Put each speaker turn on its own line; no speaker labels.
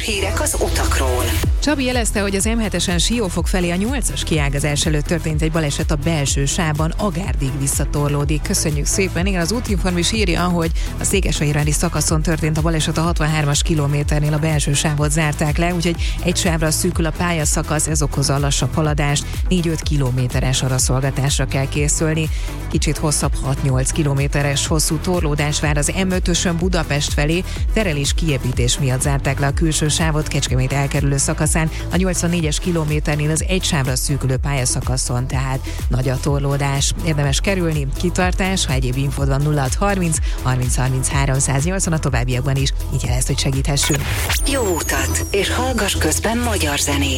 hírek az utakról.
Csabi jelezte, hogy az M7-esen Siófok felé a 8-as kiágazás előtt történt egy baleset a belső sávban, Agárdig visszatorlódik. Köszönjük szépen. Igen, az Útinform is írja, hogy a székesfehérvári szakaszon történt a baleset, a 63-as kilométernél a belső sávot zárták le, úgyhogy egy sávra szűkül a pályaszakasz, ez okozza a lassabb haladást, 4-5 kilométeres araszolgatásra kell készülni. Kicsit hosszabb 6-8 kilométeres hosszú torlódás vár az M5-ösön Budapest felé, terelés kiépítés miatt zárták le a külső sávot Kecskemét elkerülő szakaszán, a 84-es kilométernél az egy sávra szűkülő pályaszakaszon, tehát nagy a torlódás. Érdemes kerülni, kitartás, ha egyéb infód van 0630 30 30 380, a továbbiakban is így jelezd, hogy segíthessünk.
Jó utat, és hallgass közben magyar zenét.